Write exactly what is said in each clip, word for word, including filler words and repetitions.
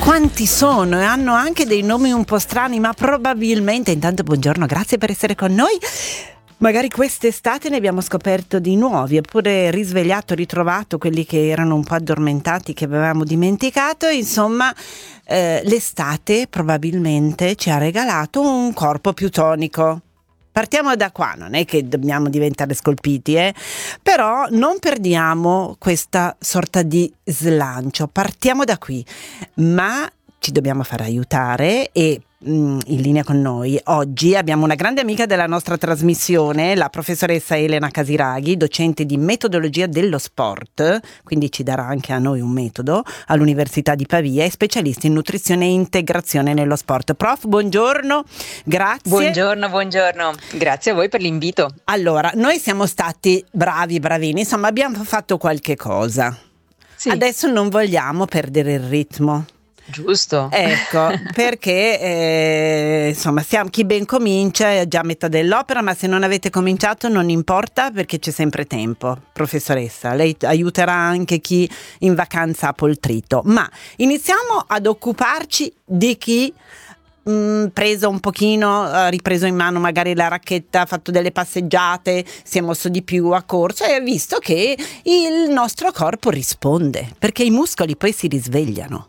quanti sono, e hanno anche dei nomi un po' strani, ma probabilmente, intanto buongiorno, grazie per essere con noi. Magari quest'estate ne abbiamo scoperto di nuovi, oppure risvegliato, ritrovato quelli che erano un po' addormentati, che avevamo dimenticato. Insomma, eh, l'estate probabilmente ci ha regalato un corpo più tonico. Partiamo da qua, non è che dobbiamo diventare scolpiti, eh? Però non perdiamo questa sorta di slancio, partiamo da qui, ma ci dobbiamo far aiutare e in linea con noi oggi abbiamo una grande amica della nostra trasmissione, la professoressa Elena Casiraghi, docente di metodologia dello sport, quindi ci darà anche a noi un metodo all'Università di Pavia, e specialista in nutrizione e integrazione nello sport. Prof, buongiorno, grazie. Buongiorno, buongiorno, grazie a voi per l'invito. Allora, noi siamo stati bravi, bravini, insomma abbiamo fatto qualche cosa. Sì. Adesso non vogliamo perdere il ritmo. Giusto. Ecco, perché eh, insomma siamo, chi ben comincia è già a metà dell'opera, ma se non avete cominciato non importa, perché c'è sempre tempo. Professoressa, lei aiuterà anche chi in vacanza ha poltrito, ma iniziamo ad occuparci di chi mh, preso un pochino, ha ripreso in mano magari la racchetta, ha fatto delle passeggiate, si è mosso di più, ha corso e ha visto che il nostro corpo risponde, perché i muscoli poi si risvegliano.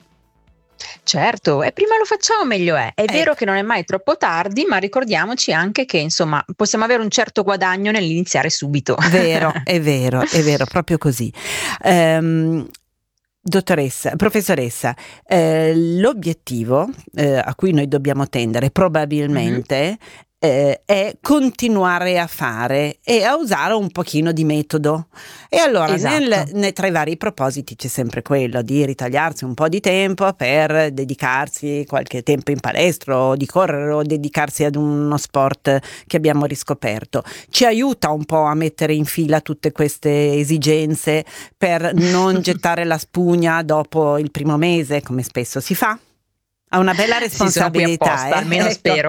Certo, e prima lo facciamo meglio è. È ecco. Vero che non è mai troppo tardi, ma ricordiamoci anche che insomma possiamo avere un certo guadagno nell'iniziare subito. Vero, è vero, è vero, proprio così. Um, Dottoressa, professoressa, eh, l'obiettivo eh, a cui noi dobbiamo tendere probabilmente mm-hmm. eh, è continuare a fare e a usare un pochino di metodo. E allora esatto. nel, nel, tra i vari propositi c'è sempre quello di ritagliarsi un po' di tempo per dedicarsi qualche tempo in palestra, o di correre, o dedicarsi ad uno sport che abbiamo riscoperto. Ci aiuta un po' a mettere in fila tutte queste esigenze per non gettare la spugna dopo il primo mese, come spesso si fa. Ha una bella responsabilità, sì, sono qui apposta, eh? almeno ecco. spero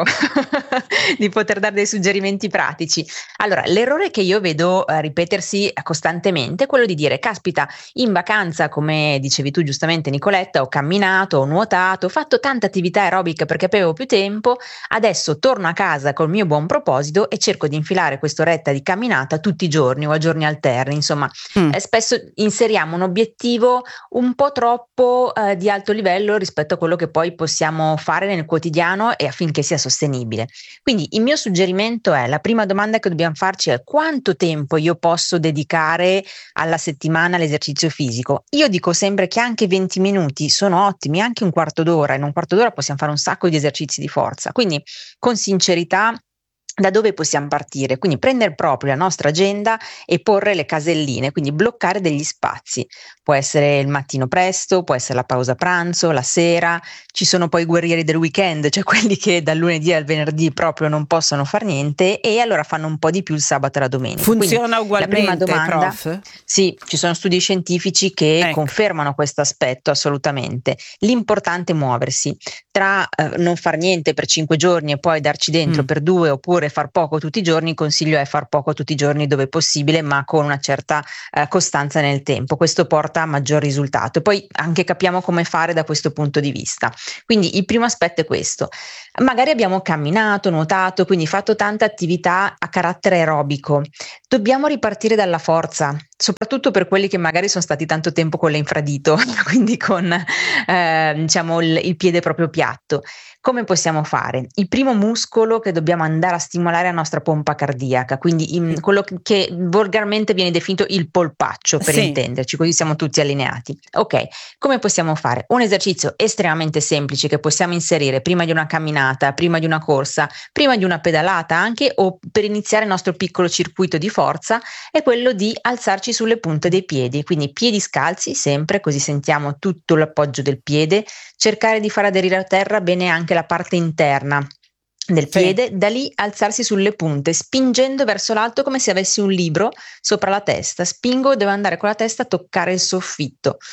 di poter dare dei suggerimenti pratici. Allora, l'errore che io vedo uh, ripetersi costantemente è quello di dire: caspita, in vacanza, come dicevi tu giustamente Nicoletta, ho camminato, ho nuotato, ho fatto tanta attività aerobica perché avevo più tempo, adesso torno a casa col mio buon proposito e cerco di infilare quest'oretta di camminata tutti i giorni o a giorni alterni. Insomma, mm. eh, spesso inseriamo un obiettivo un po' troppo uh, di alto livello rispetto a quello che poi possiamo possiamo fare nel quotidiano e affinché sia sostenibile. Quindi il mio suggerimento è: la prima domanda che dobbiamo farci è: quanto tempo io posso dedicare alla settimana all'esercizio fisico? Io dico sempre che anche venti minuti sono ottimi, anche un quarto d'ora, in un quarto d'ora possiamo fare un sacco di esercizi di forza. Quindi con sincerità, da dove possiamo partire? Quindi prendere proprio la nostra agenda e porre le caselline, quindi bloccare degli spazi. Può essere il mattino presto, può essere la pausa pranzo, la sera. Ci sono poi i guerrieri del weekend, cioè quelli che dal lunedì al venerdì proprio non possono fare niente e allora fanno un po' di più il sabato e la domenica. Funziona quindi, ugualmente, la prima domanda, prof? Sì, ci sono studi scientifici che ecco. confermano questo aspetto assolutamente. L'importante è muoversi. Tra eh, non far niente per cinque giorni e poi darci dentro mm. per due, oppure far poco tutti i giorni, il consiglio è far poco tutti i giorni dove possibile, ma con una certa eh, costanza nel tempo. Questo porta a maggior risultato. E poi anche capiamo come fare da questo punto di vista. Quindi il primo aspetto è questo. Magari abbiamo camminato, nuotato, quindi fatto tanta attività a carattere aerobico. Dobbiamo ripartire dalla forza, soprattutto per quelli che magari sono stati tanto tempo con l'infradito, quindi con eh, diciamo il, il piede proprio piatto. Come possiamo fare? Il primo muscolo che dobbiamo andare a stimolare è la nostra pompa cardiaca, quindi in, quello che volgarmente viene definito il polpaccio, per sì. intenderci, così siamo tutti allineati. Ok, come possiamo fare? Un esercizio estremamente semplice che possiamo inserire prima di una camminata, prima di una corsa, prima di una pedalata anche, o per iniziare il nostro piccolo circuito di forza, è quello di alzarci sulle punte dei piedi, quindi piedi scalzi sempre, così sentiamo tutto l'appoggio del piede, cercare di far aderire a terra bene anche la parte interna del piede, sì. Da lì alzarsi sulle punte, spingendo verso l'alto come se avessi un libro sopra la testa. Spingo, devo andare con la testa a toccare il soffitto.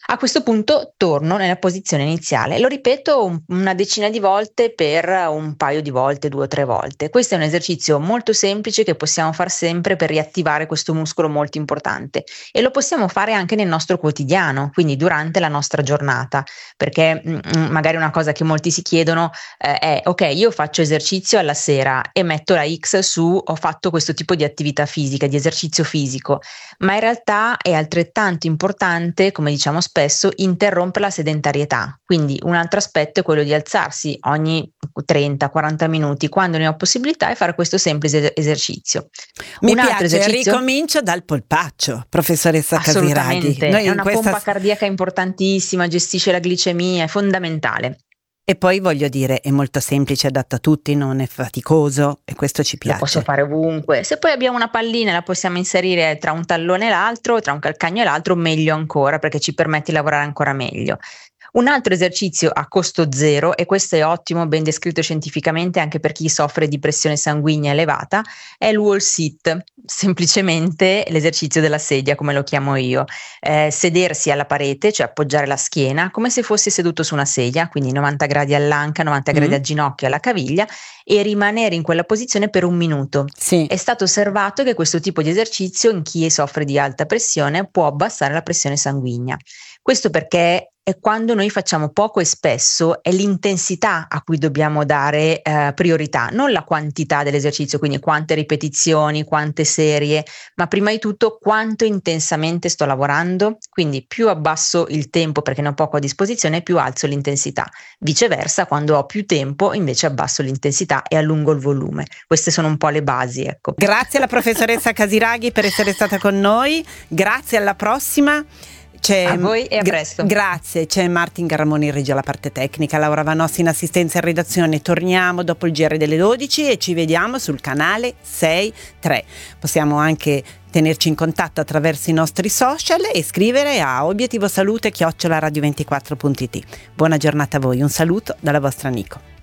A questo punto torno nella posizione iniziale, lo ripeto un, una decina di volte per un paio di volte, due o tre volte. Questo è un esercizio molto semplice che possiamo fare sempre per riattivare questo muscolo molto importante, e lo possiamo fare anche nel nostro quotidiano, quindi durante la nostra giornata, perché mh, magari una cosa che molti si chiedono eh, è: ok, io faccio esercizio alla sera e metto la X su ho fatto questo tipo di attività fisica, di esercizio fisico, ma in realtà è altrettanto importante, come diciamo spesso, spesso interrompere la sedentarietà. Quindi un altro aspetto è quello di alzarsi ogni trenta quaranta minuti quando ne ho possibilità e fare questo semplice esercizio. Mi un piace, altro esercizio... ricomincio dal polpaccio, professoressa Assolutamente. Casiraghi. Noi è una questa... pompa cardiaca importantissima, gestisce la glicemia, è fondamentale. E poi voglio dire, è molto semplice, adatto a tutti, non è faticoso, e questo ci piace. Lo posso fare ovunque. Se poi abbiamo una pallina, la possiamo inserire tra un tallone e l'altro, tra un calcagno e l'altro, meglio ancora, perché ci permette di lavorare ancora meglio. Un altro esercizio a costo zero, e questo è ottimo, ben descritto scientificamente anche per chi soffre di pressione sanguigna elevata, è il wall sit, semplicemente l'esercizio della sedia, come lo chiamo io. Eh, sedersi alla parete, cioè appoggiare la schiena come se fossi seduto su una sedia, quindi novanta gradi all'anca, novanta mm. gradi al ginocchio, alla caviglia, e rimanere in quella posizione per un minuto. Sì. È stato osservato che questo tipo di esercizio in chi soffre di alta pressione può abbassare la pressione sanguigna. Questo perché è quando noi facciamo poco e spesso è l'intensità a cui dobbiamo dare eh, priorità, non la quantità dell'esercizio, quindi quante ripetizioni, quante serie, ma prima di tutto quanto intensamente sto lavorando. Quindi più abbasso il tempo perché ne ho poco a disposizione, più alzo l'intensità. Viceversa, quando ho più tempo invece abbasso l'intensità e allungo il volume. Queste sono un po' le basi, ecco. Grazie alla professoressa Casiraghi per essere stata con noi, grazie, alla prossima. C'è, a voi e a presto. Grazie, c'è Martin Garamoni in regia alla parte tecnica, Laura Vanossi in assistenza e redazione. Torniamo dopo il G R delle dodici e ci vediamo sul canale sei tre. Possiamo anche tenerci in contatto attraverso i nostri social e scrivere a obiettivosalute chiocciola radio ventiquattro punto it. Buona giornata a voi, un saluto dalla vostra Nico.